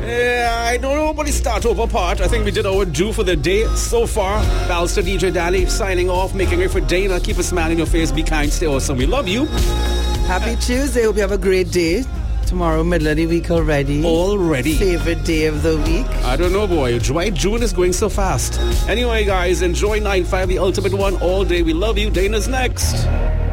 Yeah, I don't know about the start over part. I think we did our due for the day so far. Balster DJ Dali signing off, making way for Dana. Keep a smile on your face. Be kind, stay awesome. We love you. Happy Tuesday. Hope you have a great day. Tomorrow, middle of the week already. Already. Favorite day of the week. I don't know, boy. Why June is going so fast? Anyway, guys, enjoy 9-5, the ultimate one all day. We love you. Dana's next.